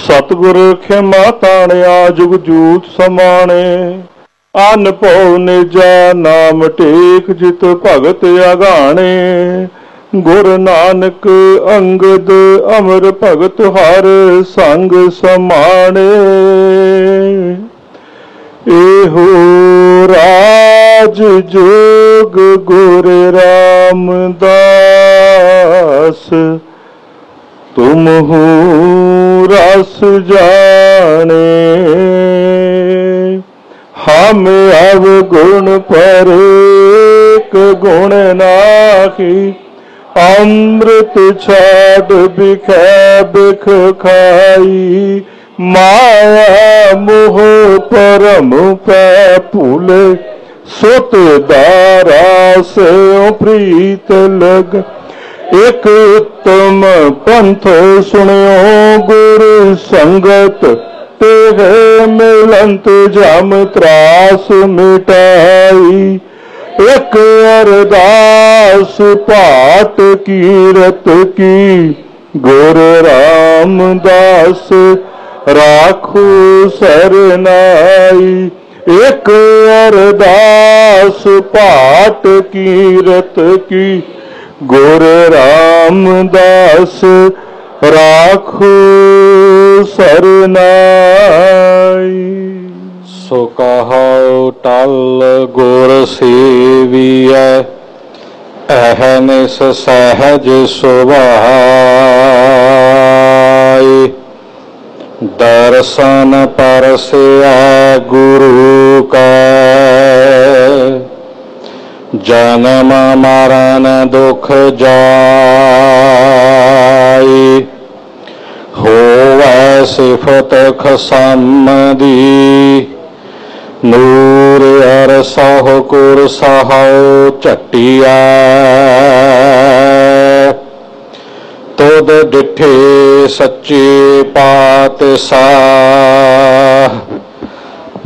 सतगुर खिमा ताणिया जुग जूत समाने। अन भव निजा नाम टेक जित भगत अगाने। गुर नानक अंगद अमर भगत हर संग समाने। एहो राज जोग गुर रामदास तुम हो रस जाने। हम अवगुण पर एक गुण नाहि। अमृत छाड़ बिखै बिख खाई। माया मोह परम पै भूले। सुत दारा से प्रीत लग। एक उत्तम पंथ सुनियो गुरु संगत। तेह मिलंत जम त्रास मिटाई। एक अरदास पाठ कीरत की। गुरु रामदास राखो सरनाई। एक अरदास पाठ कीरत की। गुरु रामदास राखो सरनाई। सो कहो टल गुर सेविया। अहनिस सहज सुभाई। दर्शन परसिया गुरु का। जन्म मरण दुख जाई। होवै सिफत खसमदी। नूर अर सह कुर सहो चटिया। तुद डिठे सच्चे पातशाह।